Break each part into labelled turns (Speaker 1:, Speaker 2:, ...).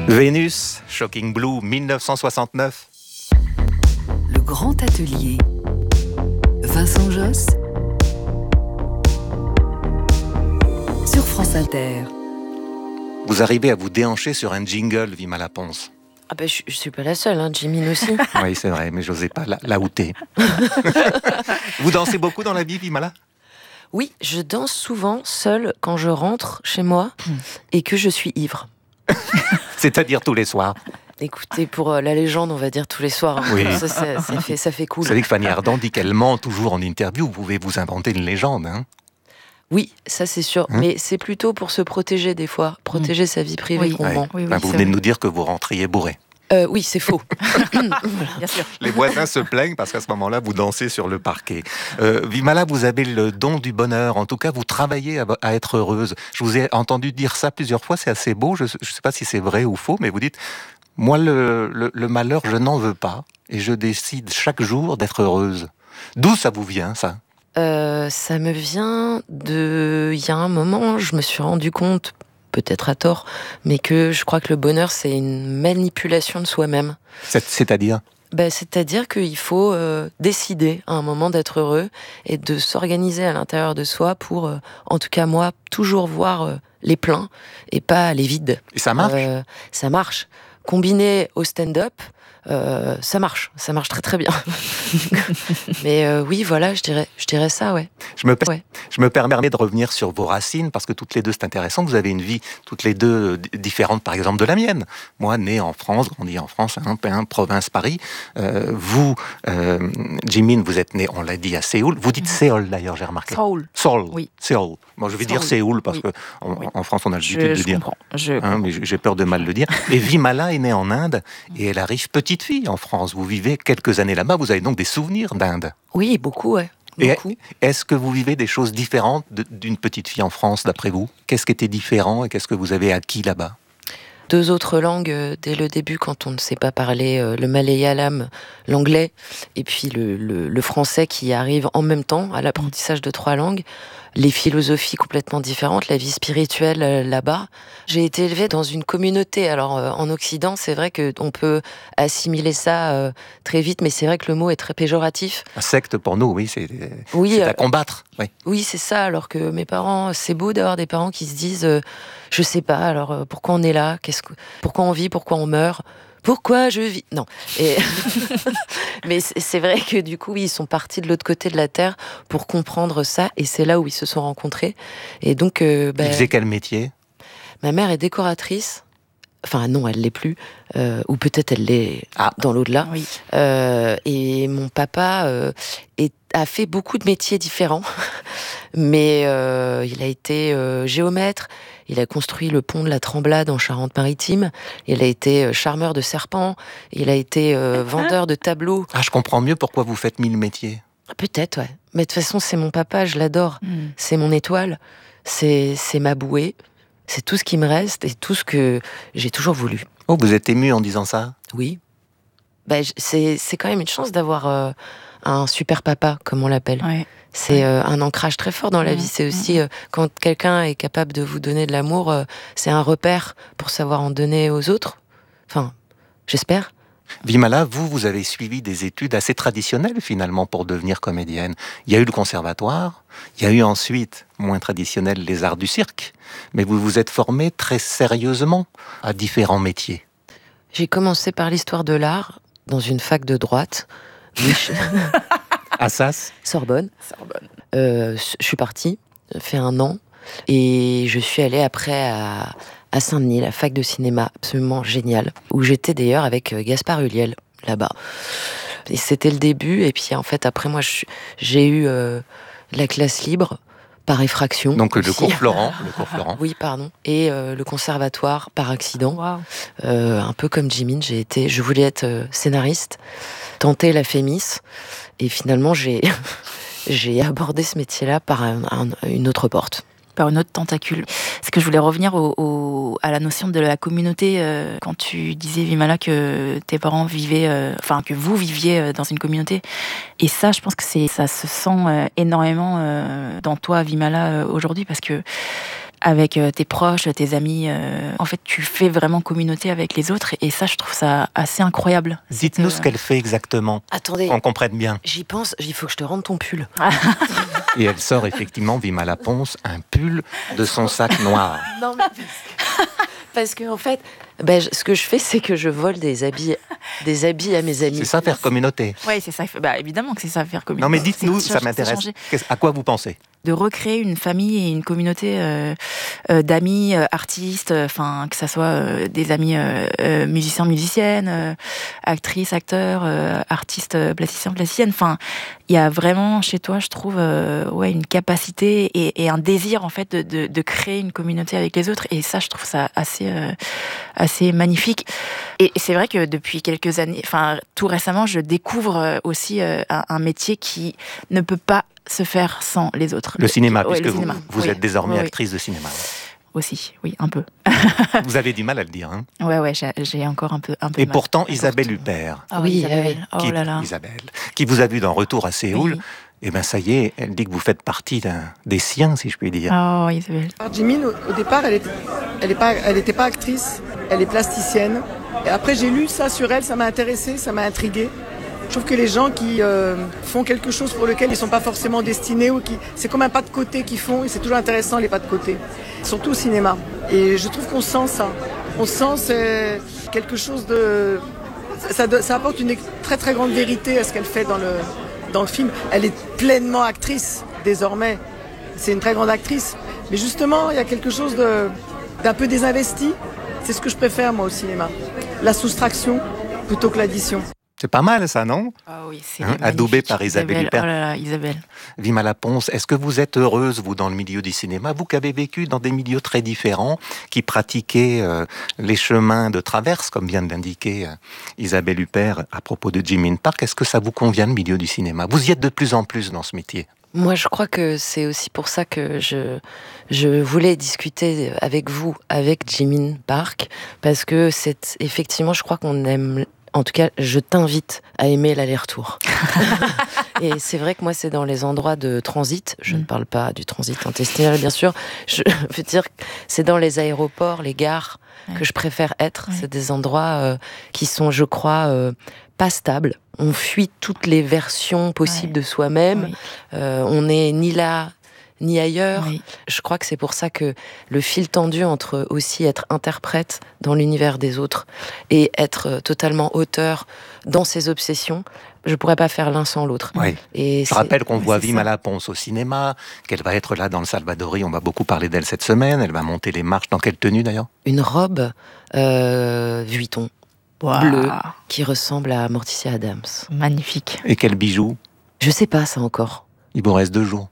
Speaker 1: Vénus, Shocking Blue, 1969.
Speaker 2: Le Grand Atelier. Vincent Josse. Sur France Inter.
Speaker 1: Vous arrivez à vous déhancher sur un jingle, Vimala Pons.
Speaker 3: Ah ben, je suis pas la seule, Jimine aussi.
Speaker 1: Oui, c'est vrai, mais j'osais pas la outer. Vous dansez beaucoup dans la vie, Vimala ?
Speaker 3: Oui, je danse souvent seule quand je rentre chez moi et que je suis ivre.
Speaker 1: C'est-à-dire tous les soirs.
Speaker 3: Écoutez, pour la légende, on va dire tous les soirs.
Speaker 1: Oui.
Speaker 3: Ça fait cool.
Speaker 1: Vous savez que Fanny Ardant dit qu'elle ment toujours en interview. Vous pouvez vous inventer une légende, hein ?
Speaker 3: Oui, ça c'est sûr. Mais c'est plutôt pour se protéger des fois. Protéger sa vie privée qu'on ment.
Speaker 2: Oui,
Speaker 1: vous venez de nous dire que vous rentriez bourré.
Speaker 3: Oui, c'est faux.
Speaker 2: Voilà. Bien sûr.
Speaker 1: Les voisins se plaignent parce qu'à ce moment-là, vous dansez sur le parquet. Vimala, vous avez le don du bonheur. En tout cas, vous travaillez à être heureuse. Je vous ai entendu dire ça plusieurs fois. C'est assez beau. Je ne sais pas si c'est vrai ou faux, mais vous dites « Moi, le malheur, je n'en veux pas. Et je décide chaque jour d'être heureuse. » D'où ça vous vient, ça ?
Speaker 3: Ça me vient de... Il y a un moment, je me suis rendu compte, peut-être à tort, mais que je crois que le bonheur, c'est une manipulation de soi-même.
Speaker 1: C'est-à-dire ?
Speaker 3: C'est-à-dire qu'il faut décider à un moment d'être heureux et de s'organiser à l'intérieur de soi pour, en tout cas moi, toujours voir les pleins et pas les vides.
Speaker 1: Et ça marche ?
Speaker 3: Ça marche. Combiné au stand-up, ça marche très très bien. Mais oui, voilà, je dirais ça, ouais.
Speaker 1: Je me permets de revenir sur vos racines, parce que toutes les deux, c'est intéressant. Vous avez une vie, toutes les deux, différente, par exemple, de la mienne. Moi, né en France, grandi en France, province Paris. Vous, Jimin, vous êtes né, on l'a dit, à Séoul. Vous dites Séoul, d'ailleurs, j'ai remarqué.
Speaker 2: Séoul.
Speaker 1: Oui. Séoul. Bon, je vais dire Séoul, parce que en France, on a l'habitude de dire.
Speaker 2: Je comprends.
Speaker 1: Mais j'ai peur de mal le dire. Et Vimala est née en Inde, et elle arrive petite fille en France. Vous vivez quelques années là-bas, vous avez donc des souvenirs d'Inde.
Speaker 3: Oui, beaucoup, ouais. Beaucoup.
Speaker 1: Et est-ce que vous vivez des choses différentes d'une petite fille en France, d'après vous ? Qu'est-ce qui était différent et qu'est-ce que vous avez acquis là-bas ?
Speaker 3: 2 autres langues dès le début, quand on ne sait pas parler le malayalam, l'anglais, et puis le français qui arrive en même temps à l'apprentissage de 3 langues. Les philosophies complètement différentes, la vie spirituelle là-bas. J'ai été élevée dans une communauté. Alors en Occident, c'est vrai qu'on peut assimiler ça très vite, mais c'est vrai que le mot est très péjoratif.
Speaker 1: Un secte pour nous, oui, c'est à combattre.
Speaker 3: Oui, c'est ça. Alors que mes parents, c'est beau d'avoir des parents qui se disent, je sais pas. Alors pourquoi on est là ? Pourquoi on vit ? Pourquoi on meurt ? Pourquoi je vis ? Non. Mais c'est vrai que du coup, ils sont partis de l'autre côté de la Terre pour comprendre ça, et c'est là où ils se sont rencontrés. Et donc,
Speaker 1: Ils faisaient quel métier ?
Speaker 3: Ma mère est décoratrice. Enfin non, elle l'est plus. Ou peut-être elle l'est dans l'au-delà.
Speaker 2: Oui.
Speaker 3: Et mon papa a fait beaucoup de métiers différents. Mais il a été géomètre. Il a construit le pont de la Tremblade en Charente-Maritime. Il a été charmeur de serpents. Il a été vendeur de tableaux.
Speaker 1: Ah, je comprends mieux pourquoi vous faites 1000 métiers.
Speaker 3: Peut-être, ouais. Mais de toute façon, c'est mon papa, je l'adore. C'est mon étoile. C'est ma bouée. C'est tout ce qui me reste et tout ce que j'ai toujours voulu.
Speaker 1: Oh, vous êtes ému en disant ça ?
Speaker 3: Oui. C'est quand même une chance d'avoir un super papa, comme on l'appelle.
Speaker 2: Ouais.
Speaker 3: C'est un ancrage très fort dans la vie. C'est aussi, quand quelqu'un est capable de vous donner de l'amour, c'est un repère pour savoir en donner aux autres. Enfin, j'espère.
Speaker 1: Vimala, vous avez suivi des études assez traditionnelles, finalement, pour devenir comédienne. Il y a eu le conservatoire, il y a eu ensuite, moins traditionnel, les arts du cirque. Mais vous vous êtes formée très sérieusement à différents métiers.
Speaker 3: J'ai commencé par l'histoire de l'art, dans une fac de droite.
Speaker 1: Assas ?
Speaker 3: Sorbonne. Je suis partie, fait 1 an, et je suis allée après à Saint-Denis, la fac de cinéma, absolument géniale, où j'étais d'ailleurs avec Gaspard Ulliel, là-bas. Et c'était le début, et puis en fait, après moi, j'ai eu la classe libre, par effraction.
Speaker 1: Donc
Speaker 3: aussi.
Speaker 1: le cours Florent.
Speaker 3: Oui, pardon. Et le conservatoire, par accident.
Speaker 2: Wow.
Speaker 3: Un peu comme Jimin, je voulais être scénariste, tenter la Fémis, et finalement, j'ai abordé ce métier-là par une autre porte.
Speaker 2: Par une autre tentacule. Parce que je voulais revenir à la notion de la communauté. Quand tu disais, Vimala, que tes parents vivaient, que vous viviez dans une communauté. Et ça, je pense que ça se sent énormément dans toi, Vimala, aujourd'hui, parce que avec tes proches, tes amis. En fait, tu fais vraiment communauté avec les autres et ça, je trouve ça assez incroyable.
Speaker 1: Dites-nous ce qu'elle fait exactement.
Speaker 3: Attendez,
Speaker 1: qu'on comprenne bien.
Speaker 3: j'y pense, il faut que je te rende ton pull.
Speaker 1: Et elle sort effectivement, Vimala Ponce, un pull de son sac noir.
Speaker 3: Non, mais parce que en fait, ce que je fais, c'est que je vole des habits à mes amis.
Speaker 1: C'est ça, faire communauté.
Speaker 2: Oui, c'est ça. Évidemment que c'est ça, faire communauté.
Speaker 1: Non, mais dites-nous,
Speaker 2: C'est
Speaker 1: ça m'intéresse.
Speaker 2: changer.
Speaker 1: À quoi vous pensez?
Speaker 2: De recréer une famille et une communauté d'amis, artistes, enfin que ça soit des amis musiciens, musiciennes, actrices, acteurs, artistes, plasticiens, plasticiennes. Enfin, il y a vraiment chez toi, je trouve, une capacité et un désir en fait de créer une communauté avec les autres. Et ça, je trouve ça assez magnifique. Et c'est vrai que depuis quelques années, enfin tout récemment, je découvre aussi un métier qui ne peut pas se faire sans les autres.
Speaker 1: Le cinéma, puisque
Speaker 2: le cinéma.
Speaker 1: vous êtes désormais actrice de cinéma.
Speaker 2: Aussi, oui, un peu.
Speaker 1: Vous avez du mal à le dire, hein?
Speaker 2: Ouais, j'ai encore un peu
Speaker 1: Et
Speaker 2: mal.
Speaker 1: pourtant, Isabelle Huppert,
Speaker 2: Isabelle. Oh là là.
Speaker 1: Isabelle, qui vous a vu dans Retour à Séoul, et ben ça y est, elle dit que vous faites partie des siens, si je puis dire.
Speaker 2: Oh, Isabelle.
Speaker 4: Jimin, au départ, elle était pas actrice, elle est plasticienne. Et après, j'ai lu ça sur elle, ça m'a intéressé, ça m'a intrigué. Je trouve que les gens qui font quelque chose pour lequel ils ne sont pas forcément destinés, c'est comme un pas de côté qu'ils font, et c'est toujours intéressant les pas de côté, surtout au cinéma. Et je trouve qu'on sent ça. On sent c'est quelque chose de... Ça apporte une très très grande vérité à ce qu'elle fait dans le film. Elle est pleinement actrice désormais. C'est une très grande actrice. Mais justement, il y a quelque chose d'un peu désinvesti. C'est ce que je préfère moi au cinéma. La soustraction plutôt que l'addition.
Speaker 1: C'est pas mal ça, non?
Speaker 2: Ah oui, c'est
Speaker 1: adoubé par Isabelle Huppert.
Speaker 2: Oh là là, Isabelle.
Speaker 1: Vimala Ponce, est-ce que vous êtes heureuse, vous, dans le milieu du cinéma, vous qui avez vécu dans des milieux très différents, qui pratiquez les chemins de traverse, comme vient de l'indiquer Isabelle Huppert à propos de Jimin Park, est-ce que ça vous convient, le milieu du cinéma? Vous y êtes de plus en plus dans ce métier.
Speaker 3: Moi, je crois que c'est aussi pour ça que je voulais discuter avec vous, avec Jimin Park, parce que c'est effectivement, je crois qu'on aime... En tout cas, je t'invite à aimer l'aller-retour. Et c'est vrai que moi, c'est dans les endroits de transit. Je ne parle pas du transit intestinal, bien sûr. Je veux dire, c'est dans les aéroports, les gares que je préfère être. C'est des endroits qui sont, je crois, pas stables. On fuit toutes les versions possibles de soi-même. On n'est ni là ni ailleurs. Je crois que c'est pour ça que le fil tendu entre aussi être interprète dans l'univers des autres et être totalement auteur dans ses obsessions, je pourrais pas faire l'un sans l'autre.
Speaker 1: Et je rappelle qu'on voit Vimala Ponce au cinéma, qu'elle va être là dans le Salvadori, on va beaucoup parler d'elle cette semaine, elle va monter les marches. Dans quelle tenue d'ailleurs?
Speaker 3: Une robe Vuitton bleue qui ressemble à Morticia Adams.
Speaker 2: Magnifique.
Speaker 1: Et quel bijou?
Speaker 3: Je sais pas ça encore.
Speaker 1: Il vous reste 2 jours.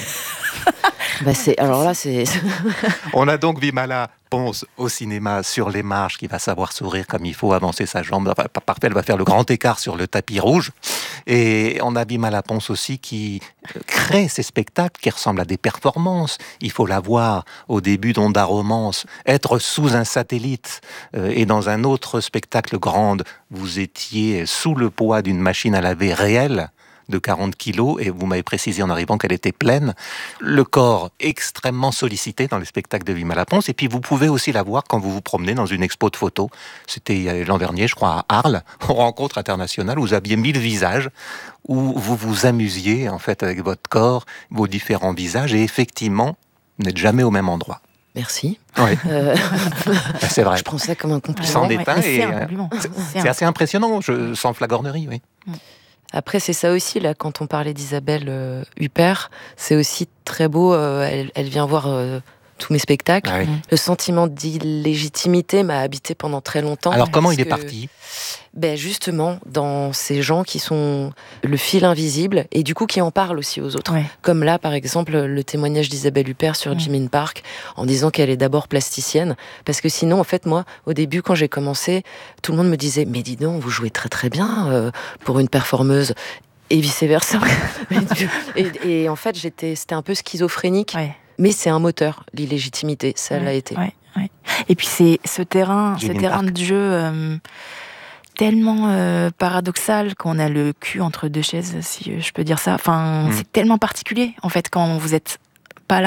Speaker 3: Alors là, c'est...
Speaker 1: On a donc Vimala Ponce au cinéma sur les marches, qui va savoir sourire comme il faut, avancer sa jambe. Enfin, parfait, elle va faire le grand écart sur le tapis rouge. Et on a Vimala Ponce aussi qui crée ces spectacles qui ressemblent à des performances. Il faut la voir au début d'Onda Romance, être sous un satellite. Et dans un autre spectacle grande, vous étiez sous le poids d'une machine à laver réelle de 40 kilos, et vous m'avez précisé en arrivant qu'elle était pleine. Le corps extrêmement sollicité dans les spectacles de Vimala Ponce, et puis vous pouvez aussi la voir quand vous vous promenez dans une expo de photos. C'était l'an dernier, je crois, à Arles, aux rencontres internationales, où vous aviez 1000 visages, où vous vous amusiez, en fait, avec votre corps, vos différents visages, et effectivement, vous n'êtes jamais au même endroit.
Speaker 3: Merci.
Speaker 1: Oui. C'est vrai.
Speaker 3: Je prends ça comme un compliment.
Speaker 1: C'en est un, et
Speaker 2: c'est
Speaker 1: assez impressionnant, sans flagornerie, oui.
Speaker 3: Après, c'est ça aussi, là, quand on parlait d'Isabelle Huppert, c'est aussi très beau, elle vient voir tous mes spectacles. Le sentiment d'illégitimité m'a habité pendant très longtemps.
Speaker 1: Alors, comment il est parti ?
Speaker 3: Justement, dans ces gens qui sont le fil invisible, et du coup qui en parlent aussi aux autres. Comme là, par exemple, le témoignage d'Isabelle Huppert sur Jimin Park, en disant qu'elle est d'abord plasticienne, parce que sinon, en fait, moi, au début, quand j'ai commencé, tout le monde me disait « Mais dis donc, vous jouez très très bien pour une performeuse ». Et vice-versa. et en fait, c'était un peu schizophrénique. Mais c'est un moteur, l'illégitimité, ça l'a été.
Speaker 2: Et puis c'est ce terrain de jeu tellement paradoxal qu'on a le cul entre deux chaises, si je peux dire ça. Enfin, c'est tellement particulier, en fait, quand vous êtes pas là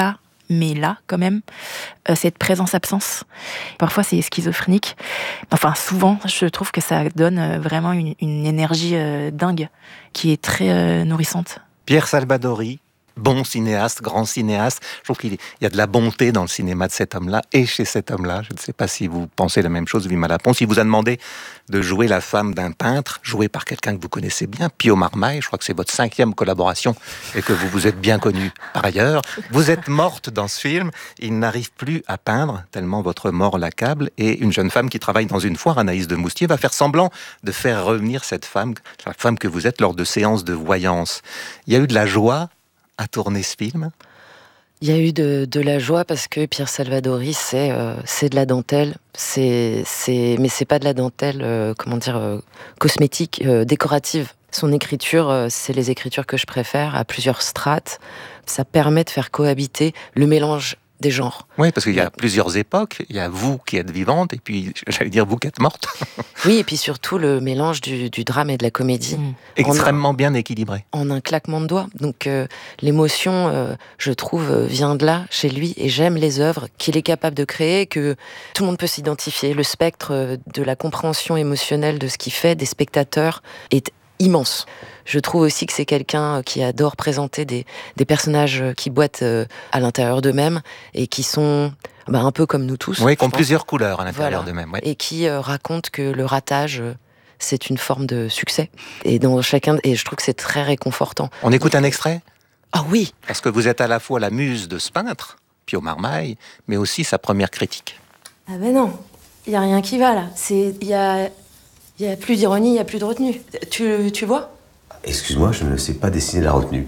Speaker 2: mais là, quand même, cette présence-absence. Parfois, c'est schizophrénique. Enfin, souvent, je trouve que ça donne vraiment une énergie dingue, qui est très nourrissante.
Speaker 1: Pierre Salvadori, bon cinéaste, grand cinéaste. Je trouve qu'il y a de la bonté dans le cinéma de cet homme-là et chez cet homme-là. Je ne sais pas si vous pensez la même chose, Vima Lapon. Si vous a demandé de jouer la femme d'un peintre, jouée par quelqu'un que vous connaissez bien, Pio Marmaille, je crois que c'est votre 5e collaboration et que vous vous êtes bien connu par ailleurs. Vous êtes morte dans ce film. Il n'arrive plus à peindre tellement votre mort l'accable. Et une jeune femme qui travaille dans une foire, Anaïs de Moustier, va faire semblant de faire revenir cette femme, la femme que vous êtes, lors de séances de voyance. Il y a eu de la joie à tourner ce film?
Speaker 3: Il y a eu de la joie parce que Pierre Salvadori, c'est de la dentelle, mais c'est pas de la dentelle, cosmétique, décorative. Son écriture, c'est les écritures que je préfère, à plusieurs strates. Ça permet de faire cohabiter le mélange des genres.
Speaker 1: Oui, parce qu'il y a plusieurs époques. Il y a vous qui êtes vivante, et puis, j'allais dire, vous qui êtes morte.
Speaker 3: Oui, et puis surtout le mélange du drame et de la comédie.
Speaker 1: Extrêmement bien équilibré.
Speaker 3: En un claquement de doigts. Donc l'émotion, je trouve, vient de là, chez lui, et j'aime les œuvres qu'il est capable de créer, que tout le monde peut s'identifier. Le spectre de la compréhension émotionnelle de ce qu'il fait, des spectateurs, est immense. Je trouve aussi que c'est quelqu'un qui adore présenter des personnages qui boitent à l'intérieur d'eux-mêmes et qui sont un peu comme nous tous.
Speaker 1: Oui, qui ont plusieurs couleurs à l'intérieur d'eux-mêmes. Ouais.
Speaker 3: Et qui racontent que le ratage, c'est une forme de succès. Et dans chacun, et je trouve que c'est très réconfortant.
Speaker 1: On écoute un extrait ?
Speaker 3: Ah oui.
Speaker 1: Parce que vous êtes à la fois la muse de ce peintre, Pio Marmaille, mais aussi sa première critique.
Speaker 5: Ah ben non, il n'y a rien qui va là. Il y a plus d'ironie, il n'y a plus de retenue. Tu vois ?
Speaker 6: Excuse-moi, je ne sais pas dessiner la retenue.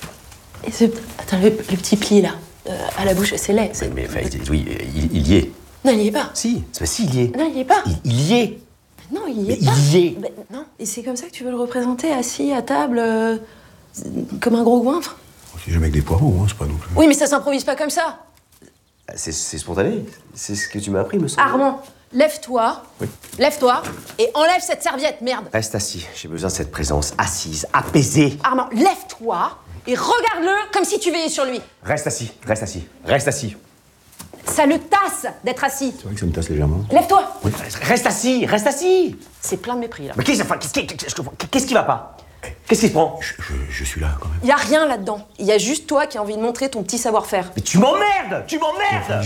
Speaker 5: Et attends, le petit pli là, à la bouche, c'est laid.
Speaker 6: Mais oui, il y est.
Speaker 5: Non, il y est pas.
Speaker 6: Si, il y est.
Speaker 5: Non, il y est pas.
Speaker 6: Il y est.
Speaker 5: Non, il y est
Speaker 6: pas. Il y est.
Speaker 5: Mais non, et c'est comme ça que tu veux le représenter, assis à table, comme un gros goinfre ?
Speaker 7: Si jamais avec des poireaux, hein, c'est pas non plus...
Speaker 5: Oui, mais ça s'improvise pas comme ça.
Speaker 6: C'est spontané. C'est ce que tu m'as appris, me semble.
Speaker 5: Armand, lève-toi.
Speaker 6: Oui.
Speaker 5: Lève-toi et enlève cette serviette, merde.
Speaker 6: Reste assis. J'ai besoin de cette présence assise, apaisée.
Speaker 5: Armand, lève-toi et regarde-le comme si tu veillais sur lui.
Speaker 6: Reste assis, reste assis, reste assis.
Speaker 5: Ça le tasse d'être assis.
Speaker 7: C'est vrai que ça me tasse légèrement.
Speaker 5: Lève-toi.
Speaker 6: Oui. Reste assis, reste assis.
Speaker 5: C'est plein de mépris, là.
Speaker 6: Mais qu'est-ce qui va pas? Qu'est-ce qui se prend?
Speaker 7: Je suis là, quand même.
Speaker 5: Y a rien là-dedans. Il y a juste toi qui as envie de montrer ton petit savoir-faire.
Speaker 6: Mais tu m'emmerdes! Tu m'emmerdes!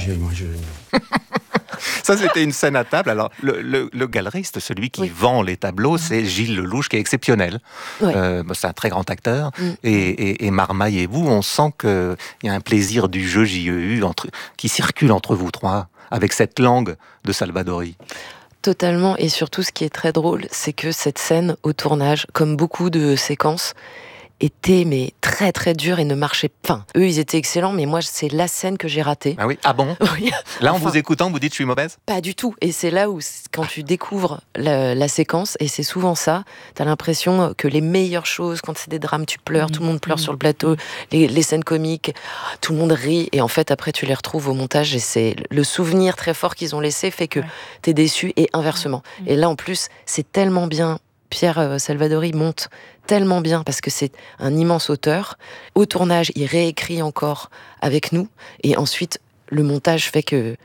Speaker 1: Ça, c'était une scène à table. Alors, le galeriste, celui qui vend les tableaux, c'est Gilles Lelouch, qui est exceptionnel.
Speaker 3: Ouais.
Speaker 1: C'est un très grand acteur. Et Marmaille et vous, on sent qu'il y a un plaisir du jeu JEU qui circule entre vous trois, avec cette langue de Salvadori.
Speaker 3: Totalement, et surtout ce qui est très drôle, c'est que cette scène au tournage, comme beaucoup de séquences, était mais très très dure et ne marchait pas. Enfin, eux ils étaient excellents, mais moi c'est la scène que j'ai ratée.
Speaker 1: Ah oui? Ah bon?
Speaker 3: Oui.
Speaker 1: Là, en vous écoutant, vous dites je suis mauvaise?
Speaker 3: Pas du tout. Et c'est là où, quand tu découvres la séquence, et c'est souvent ça, t'as l'impression que les meilleures choses, quand c'est des drames, tu pleures, tout le monde pleure sur le plateau, les scènes comiques, tout le monde rit, et en fait après tu les retrouves au montage, et c'est le souvenir très fort qu'ils ont laissé fait que t'es déçu, et inversement. Et là en plus, c'est tellement bien. Pierre Salvadori monte tellement bien parce que c'est un immense auteur. Au tournage, il réécrit encore avec nous, et ensuite le montage fait que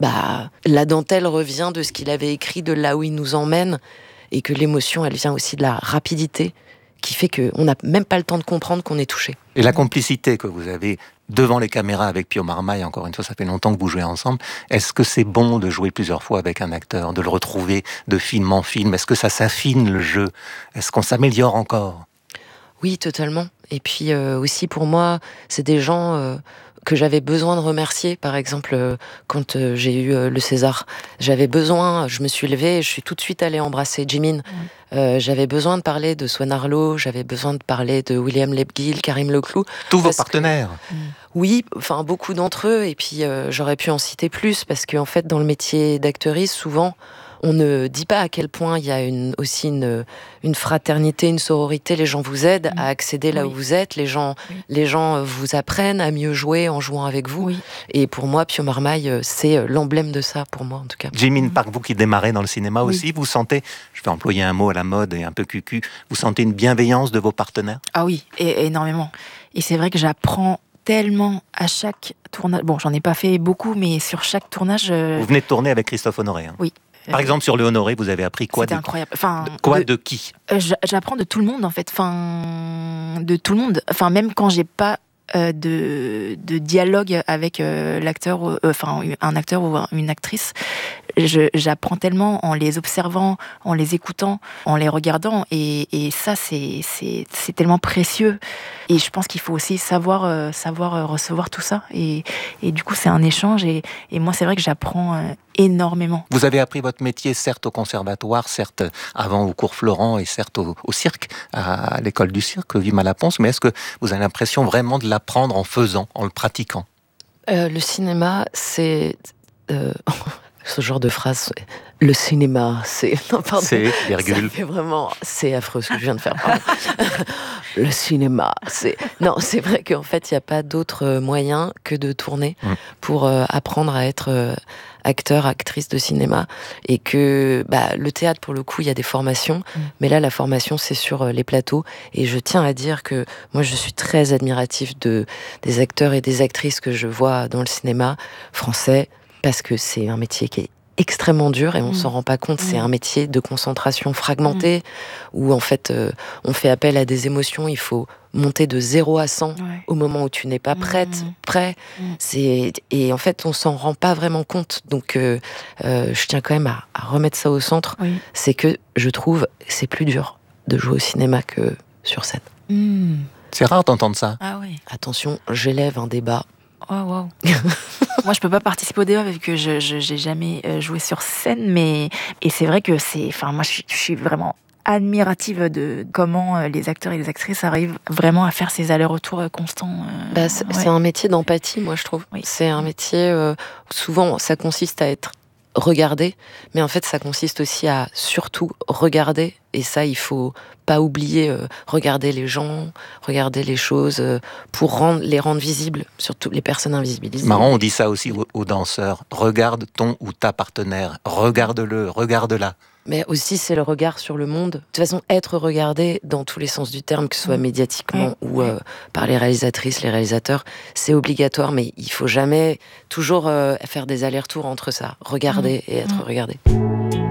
Speaker 3: la dentelle revient de ce qu'il avait écrit, de là où il nous emmène, et que l'émotion, elle vient aussi de la rapidité qui fait qu'on n'a même pas le temps de comprendre qu'on est touché.
Speaker 1: Et la complicité que vous avez devant les caméras avec Pio Marmaille, encore une fois, ça fait longtemps que vous jouez ensemble. Est-ce que c'est bon de jouer plusieurs fois avec un acteur, de le retrouver de film en film? Est-ce que ça s'affine le jeu? Est-ce qu'on s'améliore encore?
Speaker 3: Oui, totalement. Et puis aussi pour moi, c'est des gens que j'avais besoin de remercier. Par exemple, quand j'ai eu le César, j'avais besoin, je me suis levée et je suis tout de suite allée embrasser Jimin. J'avais besoin de parler de Swan Arlo, j'avais besoin de parler de William Lebguil, Karim Leclou.
Speaker 1: Tous vos partenaires.
Speaker 3: Oui, enfin beaucoup d'entre eux, et puis j'aurais pu en citer plus, parce qu'en fait, dans le métier d'actrice, souvent, on ne dit pas à quel point il y a aussi une fraternité, une sororité. Les gens vous aident à accéder là où vous êtes. Les gens vous apprennent à mieux jouer en jouant avec vous. Oui. Et pour moi, Pio Marmaille, c'est l'emblème de ça, pour moi en tout cas.
Speaker 1: Jimin Park, vous qui démarrez dans le cinéma aussi, vous sentez, je vais employer un mot à la mode et un peu cucu, vous sentez une bienveillance de vos partenaires?
Speaker 2: Ah oui, énormément. Et c'est vrai que j'apprends tellement à chaque tournage. Bon, j'en ai pas fait beaucoup, mais sur chaque tournage.
Speaker 1: Vous venez de tourner avec Christophe Honoré. Hein.
Speaker 2: Oui.
Speaker 1: Par exemple, sur Le Honoré, vous avez appris quoi?
Speaker 2: C'était incroyable. Enfin,
Speaker 1: de qui?
Speaker 2: J'apprends de tout le monde, en fait. Enfin, de tout le monde. Enfin, même quand j'ai pas de dialogue avec l'acteur, un acteur ou une actrice, j'apprends tellement en les observant, en les écoutant, en les regardant, et ça c'est tellement précieux. Et je pense qu'il faut aussi savoir recevoir tout ça, et du coup c'est un échange, et moi c'est vrai que j'apprends énormément.
Speaker 1: Vous avez appris votre métier, certes au conservatoire, certes avant au cours Florent, et certes au cirque, à l'école du cirque Vimal-Laponce, mais est-ce que vous avez l'impression vraiment de l'apprendre en faisant, en le pratiquant?
Speaker 3: Le cinéma, c'est... ce genre de phrase, le cinéma, c'est... Non, pardon,
Speaker 1: c'est, virgule.
Speaker 3: Ça fait vraiment... C'est affreux ce que je viens de faire, pardon. Le cinéma, c'est... Non, c'est vrai qu'en fait, il n'y a pas d'autre moyen que de tourner pour apprendre à être acteur, actrice de cinéma. Et que le théâtre, pour le coup, il y a des formations, mais là, la formation, c'est sur les plateaux. Et je tiens à dire que moi, je suis très admirative des acteurs et des actrices que je vois dans le cinéma français, parce que c'est un métier qui est extrêmement dur et on s'en rend pas compte. C'est un métier de concentration fragmentée où en fait on fait appel à des émotions. Il faut monter de 0 à 100 au moment où tu n'es pas prêt. Et en fait on s'en rend pas vraiment compte. Donc je tiens quand même à remettre ça au centre. C'est que je trouve c'est plus dur de jouer au cinéma que sur scène.
Speaker 1: C'est rare d'entendre ça.
Speaker 2: Ah oui.
Speaker 3: Attention, j'élève un débat.
Speaker 2: Oh, wow. Moi, je peux pas participer au débat parce que j'ai jamais joué sur scène, et c'est vrai que moi, je suis vraiment admirative de comment les acteurs et les actrices arrivent vraiment à faire ces allers-retours constants.
Speaker 3: C'est un métier d'empathie, moi, je trouve. Oui. C'est un métier, souvent, ça consiste à être regardé, mais en fait, ça consiste aussi à surtout regarder. Et ça, il faut pas oublier, regarder les gens, regarder les choses, pour les rendre visibles, surtout les personnes invisibilisées.
Speaker 1: Marrant, on dit ça aussi aux danseurs. Regarde ton ou ta partenaire. Regarde-le, regarde-la.
Speaker 3: Mais aussi, c'est le regard sur le monde. De toute façon, être regardé dans tous les sens du terme, que ce soit médiatiquement ou par les réalisatrices, les réalisateurs, c'est obligatoire, mais il faut jamais toujours faire des allers-retours entre ça. Regarder et être regardé.